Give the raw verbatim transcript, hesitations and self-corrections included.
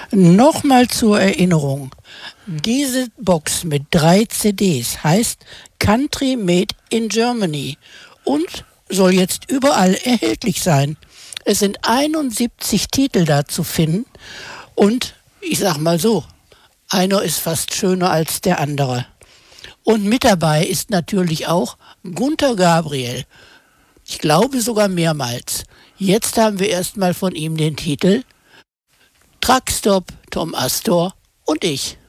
Nochmal zur Erinnerung. Diese Box mit drei C Ds heißt Country Made in Germany und soll jetzt überall erhältlich sein. Es sind einundsiebzig Titel da zu finden und ich sag mal so, einer ist fast schöner als der andere. Und mit dabei ist natürlich auch Gunter Gabriel. Ich glaube sogar mehrmals. Jetzt haben wir erstmal von ihm den Titel Truckstop, Tom Astor und ich.